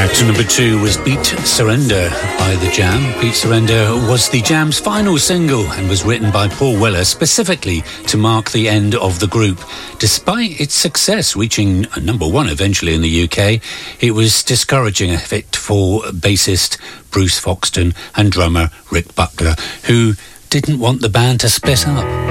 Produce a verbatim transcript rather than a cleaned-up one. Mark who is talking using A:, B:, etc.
A: To number two was Beat Surrender by The Jam. Beat Surrender was The Jam's final single and was written by Paul Weller specifically to mark the end of the group. Despite its success, reaching number one eventually in the U K, it was discouraging a bit for bassist Bruce Foxton and drummer Rick Buckler, who didn't want the band to split up.